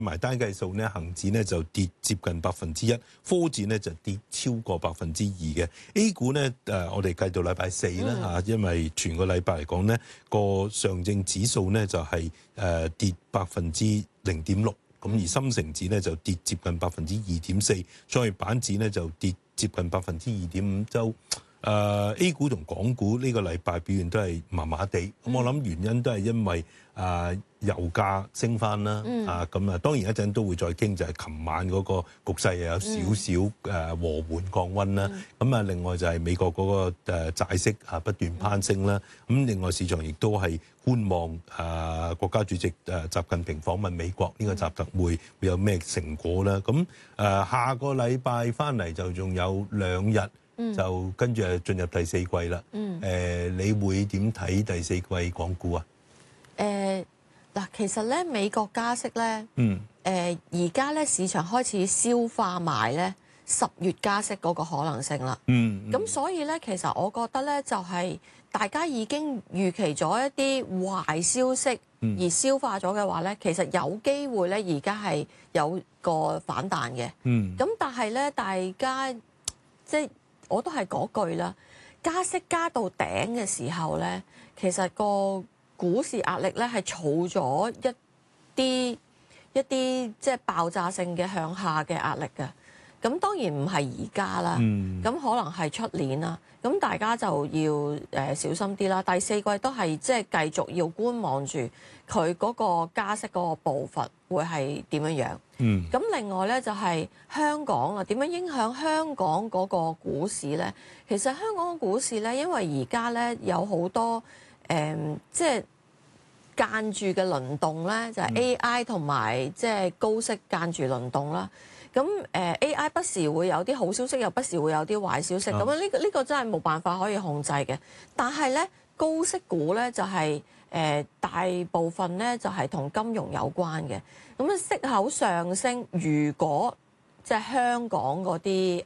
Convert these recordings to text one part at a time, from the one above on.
埋單計數咧，恒指咧就跌接近1%，科指咧就跌超過2%嘅。A 股咧我哋計到禮拜四啦嚇，因為全個禮拜嚟講咧個上證指數咧就係跌0.6%，咁而深成指咧就跌接近2.4%，創業板指咧就跌接近2.5%，就A 股同港股呢個禮拜表現都係麻麻地，咁我諗原因都係因為油價升翻啦，咁當然一陣都會再傾，就係琴晚嗰個局勢又有少少和緩降溫啦。咁另外就係美國嗰個債息不斷攀升啦。咁另外市場亦都係觀望國家主席習近平訪問美國呢個習特會有咩成果啦。咁下個禮拜翻嚟就仲有2日，就跟住進入第四季啦。你會點睇第四季港股啊？ 嗱，其實咧美國加息咧，而家咧市場開始消化埋咧10月加息嗰個可能性啦。咁所以咧，其實我覺得咧就係大家已經預期咗一啲壞消息而消化咗嘅話咧，其實有機會咧而家係有個反彈嘅。咁但係咧，大家即係我都係嗰句啦，加息加到頂嘅時候咧，其實個股市壓力咧係儲咗一啲即係爆炸性嘅向下嘅壓力嘅。咁當然唔係而家啦，咁可能係出年啦。咁大家就要小心啲啦。第四季都係即係繼續要觀望住佢嗰個加息嗰個步伐會係點樣樣。咁另外咧就係香港啦，點樣影響香港嗰個股市咧？其實香港嘅股市咧，因為而家咧有好多即係間住嘅輪動咧，就係 AI 同埋即係高息間住輪動啦。咁AI 不時會有啲好消息，又不時會有啲壞消息。咁呢個真係冇辦法可以控制嘅。但係咧高息股咧就係大部分咧就係同金融有關嘅。咁息口上升，如果即係香港嗰啲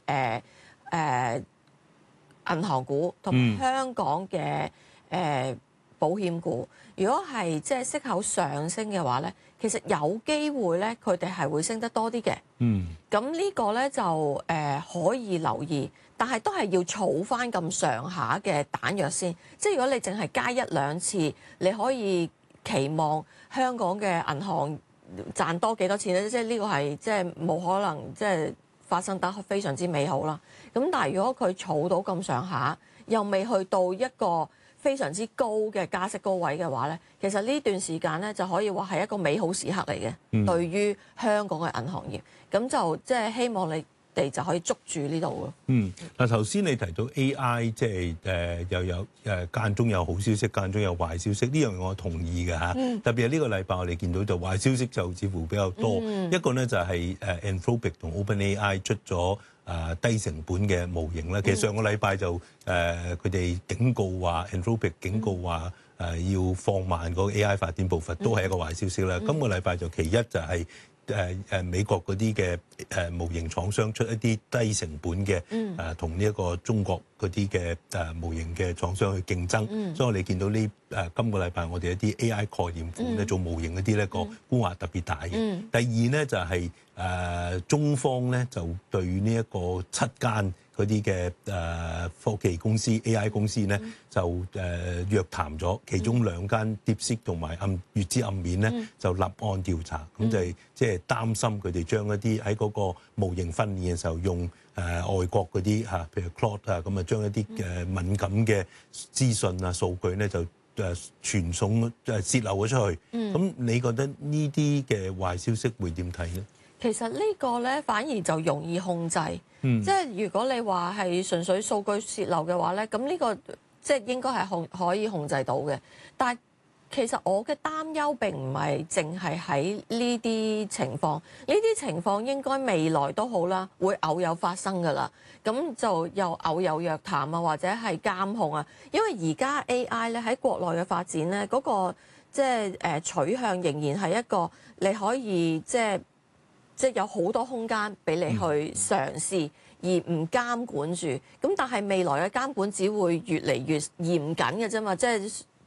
銀行股同埋香港嘅保險股，如果係即係息口上升嘅話咧，其實有機會咧佢哋係會升得多啲嘅。咁呢個咧就可以留意，但係都係要儲翻咁上下嘅彈藥先。即係如果你淨係加1、2次，你可以期望香港嘅銀行賺多幾多錢咧？即係呢個係即係冇可能即係發生得非常之美好啦。咁但係如果佢儲到咁上下，又未去到一個非常之高嘅加息高位嘅話咧，其實呢段時間咧就可以話係一個美好時刻嚟嘅，對於香港嘅銀行業。咁就即係希望你哋就可以捉住呢度咯。 嗱頭先你提到 AI， 即係又有間中有好消息，間中有壞消息，呢樣我同意嘅嚇。特別係呢個禮拜我哋見到就壞消息就似乎比較多。一個咧就係Anthropic 同 OpenAI 出咗低成本嘅模型啦。其實上個禮拜就佢哋警告話 Anthropic 警告話要放慢嗰個 AI 發展步伐，都係一個壞消息啦。今個禮拜就其一就係美國嗰啲嘅模型廠商出一啲低成本嘅同呢一個中國嗰啲嘅模型嘅廠商去競爭，所以我哋見到呢今個禮拜我哋一啲 AI 概念股咧做模型嗰啲咧個沽壓特別大嘅。第二咧就係中方咧就對呢一個7間嗰啲嘅科技公司 AI 公司咧就約談咗，其中2間 DeepSeek 同埋月之暗面咧就立案調查，咁就係即係擔心佢哋將一啲喺嗰個模型訓練嘅時候用外國嗰啲譬如 Claude 啊，咁啊將一啲敏感嘅資訊啊數據咧就傳送泄漏咗出去。咁你覺得呢啲嘅壞消息會點睇咧？ 其實呢個咧反而就容易控制，即係如果你話係純粹數據泄漏嘅話咧，咁呢個即係應該係可以控制到嘅。但係其實我嘅擔憂並唔係淨係喺呢啲情況，呢啲情況應該未來都好啦，會偶有發生㗎啦。咁就又偶有約談啊，或者係監控啊。因為而家 AI 咧喺國內嘅發展咧，嗰個即係取向仍然係一個你可以即係有好多空間俾你去嘗試，而唔監管住。咁但係未來嘅監管只會越嚟越嚴謹嘅啫嘛，即係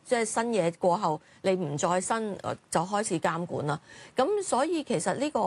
即係新嘢過後，你唔再新就開始監管啦。咁所以其實呢個